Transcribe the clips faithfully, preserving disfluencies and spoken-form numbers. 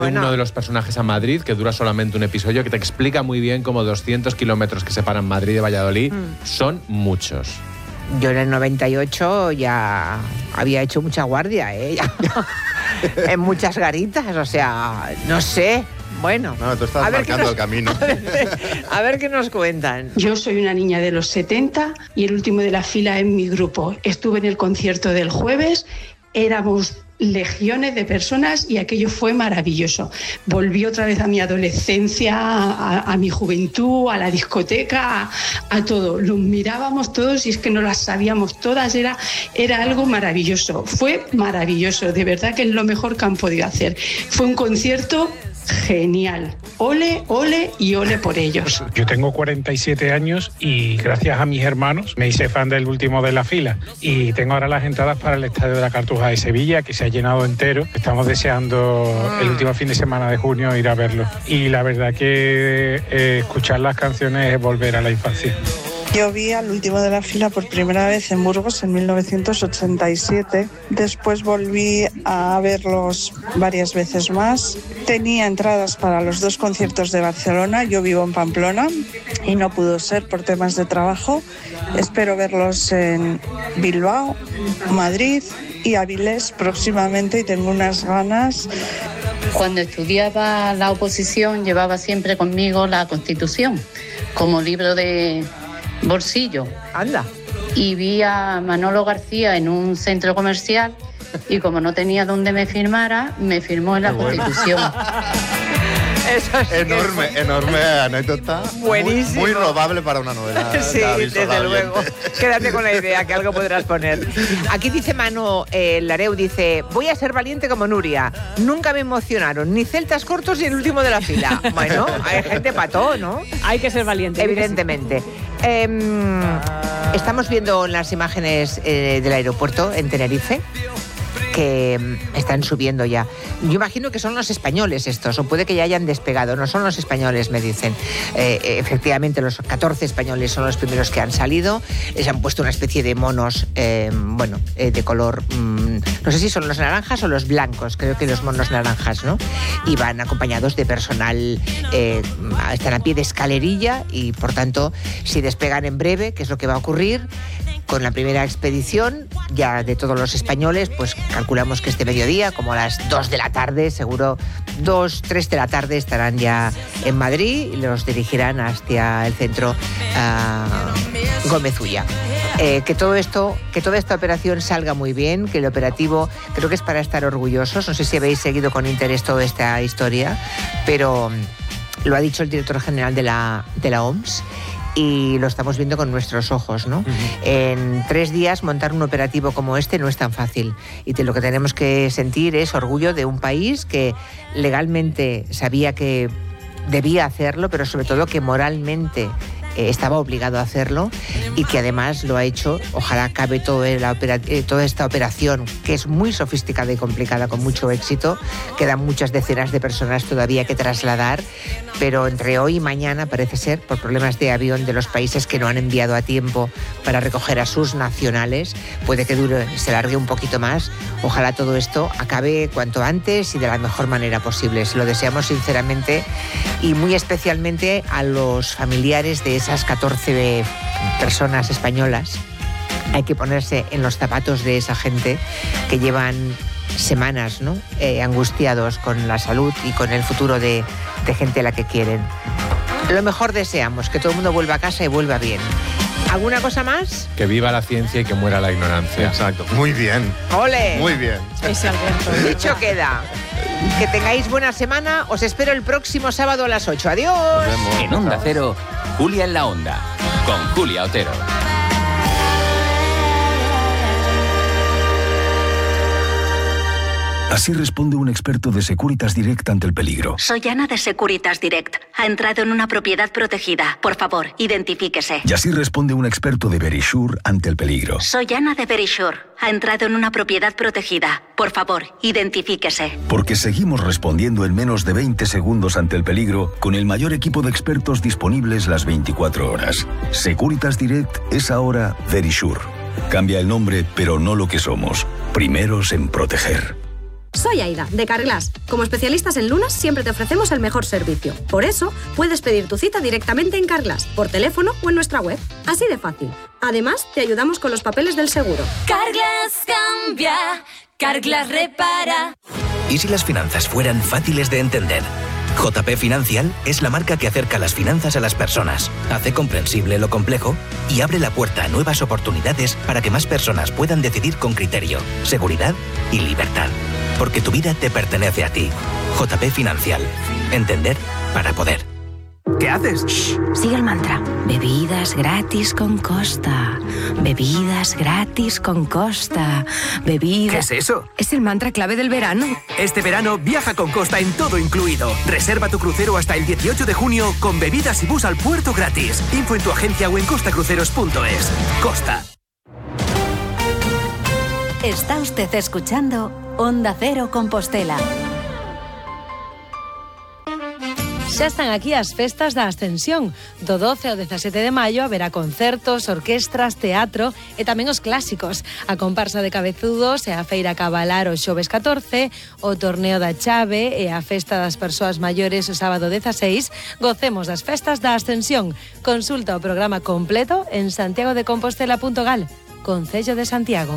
Bueno. Uno de los personajes a Madrid, que dura solamente un episodio, que te explica muy bien cómo doscientos kilómetros que separan Madrid de Valladolid mm. son muchos. Yo en el noventa y ocho ya había hecho mucha guardia, ¿eh? En muchas garitas, o sea, no sé. Bueno, no, tú estás marcando nos, el camino. A ver, a ver qué nos cuentan. Yo soy una niña de los setenta y el último de la fila en mi grupo. Estuve en el concierto del jueves, éramos legiones de personas y aquello fue maravilloso. Volví otra vez a mi adolescencia, a, a mi juventud, a la discoteca, a, a todo. Los mirábamos todos y es que no las sabíamos todas, era, era algo maravilloso. Fue maravilloso, de verdad que es lo mejor que han podido hacer. Fue un concierto genial. Ole, ole y ole por ellos. Yo tengo cuarenta y siete años y gracias a mis hermanos me hice fan del último de la fila y tengo ahora las entradas para el Estadio de la Cartuja de Sevilla, que se ha llenado entero. Estamos deseando el último fin de semana de junio ir a verlo. Y la verdad que eh, escuchar las canciones es volver a la infancia. Yo vi al último de la fila por primera vez en Burgos en mil novecientos ochenta y siete. Después volví a verlos varias veces más. Tenía entradas para los dos conciertos de Barcelona. Yo vivo en Pamplona y no pudo ser por temas de trabajo. Espero verlos en Bilbao, Madrid y Avilés próximamente y tengo unas ganas. Cuando estudiaba la oposición llevaba siempre conmigo la Constitución como libro de bolsillo. Anda. Y vi a Manolo García en un centro comercial y como no tenía donde me firmara, me firmó en la Constitución. Eso es enorme, que... enorme anécdota. Buenísimo. Muy, muy robable para una novela. Sí, desde luego. Quédate con la idea que algo podrás poner. Aquí dice Manu eh, Lareu, dice, voy a ser valiente como Nuria. Nunca me emocionaron ni celtas cortos ni el último de la fila. Bueno, hay gente pató, ¿no? Hay que ser valiente. Evidentemente. Eh, estamos viendo las imágenes eh, del aeropuerto en Tenerife, que están subiendo ya. Yo imagino que son los españoles estos, o puede que ya hayan despegado. No son los españoles, me dicen. Eh, efectivamente, los catorce españoles son los primeros que han salido. Les han puesto una especie de monos, eh, bueno, eh, de color... Mmm, no sé si son los naranjas o los blancos, creo que los monos naranjas, ¿no? Y van acompañados de personal, eh, están a pie de escalerilla y, por tanto, si despegan en breve, que es lo que va a ocurrir, con la primera expedición ya de todos los españoles, pues calculamos que este mediodía, como a las dos de la tarde, seguro dos, tres de la tarde estarán ya en Madrid y los dirigirán hacia el centro uh, Gómez Ulla. Eh, que todo esto, que toda esta operación salga muy bien, que el operativo creo que es para estar orgullosos. No sé si habéis seguido con interés toda esta historia, pero lo ha dicho el director general de la, de la O M S. Y lo estamos viendo con nuestros ojos, ¿no? Uh-huh. En tres días montar un operativo como este no es tan fácil. Y te, lo que tenemos que sentir es orgullo de un país que legalmente sabía que debía hacerlo, pero sobre todo que moralmente eh, estaba obligado a hacerlo y que además lo ha hecho. Ojalá acabe todo la opera, eh, toda esta operación, que es muy sofisticada y complicada, con mucho éxito. Quedan muchas decenas de personas todavía que trasladar, pero entre hoy y mañana parece ser, por problemas de avión de los países que no han enviado a tiempo para recoger a sus nacionales, puede que dure, se largue un poquito más. Ojalá todo esto acabe cuanto antes y de la mejor manera posible. Se lo deseamos sinceramente y muy especialmente a los familiares de esas catorce personas españolas. Hay que ponerse en los zapatos de esa gente que llevan semanas, ¿no? eh, angustiados con la salud y con el futuro de, de gente a la que quieren. Lo mejor deseamos, que todo el mundo vuelva a casa y vuelva bien. ¿Alguna cosa más? Que viva la ciencia y que muera la ignorancia. Exacto. Muy bien. ¡Ole! Muy bien. Ese Alberto. Dicho queda. Que tengáis buena semana. Os espero el próximo sábado a las ocho. Adiós. En Onda Cero, Julia en la Onda, con Julia Otero. Así responde un experto de Securitas Direct ante el peligro. Soy Ana de Securitas Direct. Ha entrado en una propiedad protegida. Por favor, identifíquese. Y así responde un experto de Verisure ante el peligro. Soy Ana de Verisure. Ha entrado en una propiedad protegida. Por favor, identifíquese. Porque seguimos respondiendo en menos de veinte segundos ante el peligro con el mayor equipo de expertos disponibles las veinticuatro horas. Securitas Direct es ahora Verisure. Cambia el nombre, pero no lo que somos. Primeros en proteger. Soy Aida, de Carglass. Como especialistas en lunas, siempre te ofrecemos el mejor servicio. Por eso, puedes pedir tu cita directamente en Carglass, por teléfono o en nuestra web. Así de fácil. Además, te ayudamos con los papeles del seguro. Carglass cambia, Carglass repara. ¿Y si las finanzas fueran fáciles de entender? J P Financial es la marca que acerca las finanzas a las personas, hace comprensible lo complejo y abre la puerta a nuevas oportunidades para que más personas puedan decidir con criterio, seguridad y libertad. Porque tu vida te pertenece a ti. J P Financial. Entender para poder. ¿Qué haces? Shh, sigue el mantra. Bebidas gratis con Costa. Bebidas gratis con Costa. Bebidas... ¿Qué es eso? Es el mantra clave del verano. Este verano viaja con Costa en todo incluido. Reserva tu crucero hasta el dieciocho de junio con bebidas y bus al puerto gratis. Info en tu agencia o en costacruceros punto es. Costa. Está usted escuchando Onda Cero Compostela. Xa están aquí as festas da Ascensión. Do doce ao dezasete de maio haberá concertos, orquestras, teatro e tamén os clásicos. A comparsa de cabezudos e a feira cabalar o xoves catorce, o torneo da chave e a festa das persoas maiores o sábado dezaseis. Gocemos das festas da Ascensión. Consulta o programa completo en santiago de compostela punto gal. Concello de Santiago.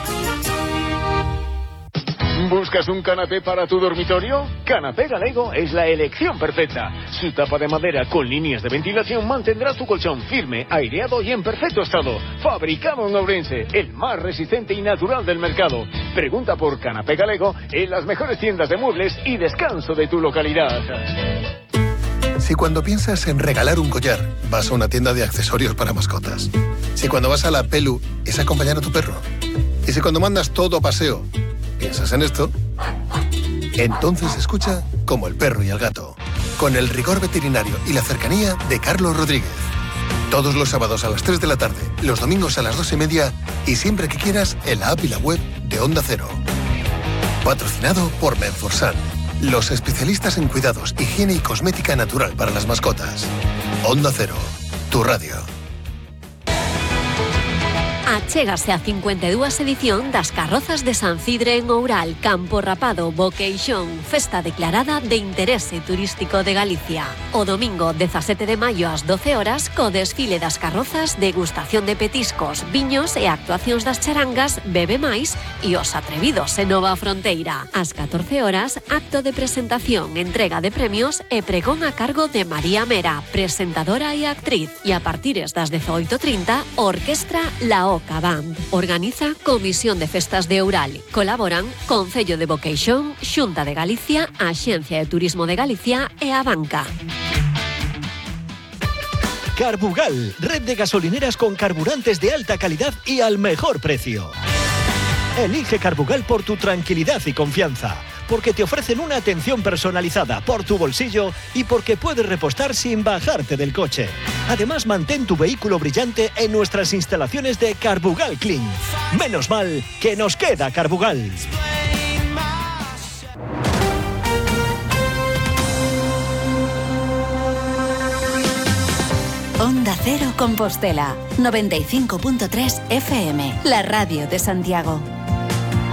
¿Buscas un canapé para tu dormitorio? Canapé Galego es la elección perfecta. Su tapa de madera con líneas de ventilación mantendrá tu colchón firme, aireado y en perfecto estado. Fabricado en Ourense, el más resistente y natural del mercado. Pregunta por Canapé Galego en las mejores tiendas de muebles y descanso de tu localidad. Si cuando piensas en regalar un collar, vas a una tienda de accesorios para mascotas. Si cuando vas a la Pelu, es acompañar a tu perro. Y si cuando mandas todo a paseo, ¿piensas en esto? Entonces escucha Como el perro y el gato, con el rigor veterinario y la cercanía de Carlos Rodríguez. Todos los sábados a las tres de la tarde, los domingos a las dos y media y siempre que quieras en la app y la web de Onda Cero. Patrocinado por Menforsan, los especialistas en cuidados, higiene y cosmética natural para las mascotas. Onda Cero, tu radio. Achégase a cincuenta e dúas edición das Carrozas de San Cidre en Oural, Campo Rapado, Boqueixón, festa declarada de interese turístico de Galicia. O domingo dezasete de maio ás doce horas, co desfile das carrozas, degustación de petiscos, viños e actuacións das charangas, Bebe Mais e Os Atrevidos en Nova Fronteira. Ás catorce horas, acto de presentación, entrega de premios e pregón a cargo de María Mera, presentadora e actriz. E a partires das dezoito e trinta, orquestra La Oca Band. Organiza Comisión de Festas de Oural. Colaboran Concello de Boqueixón, Xunta de Galicia, Axencia de Turismo de Galicia e a Banca. Carbugal, red de gasolineras con carburantes de alta calidad y al mejor precio. Elige Carbugal por tu tranquilidad y confianza, porque te ofrecen una atención personalizada por tu bolsillo y porque puedes repostar sin bajarte del coche. Además, mantén tu vehículo brillante en nuestras instalaciones de Carbugal Clean. Menos mal que nos queda Carbugal. Onda Cero Compostela, noventa y cinco punto tres F M, la radio de Santiago.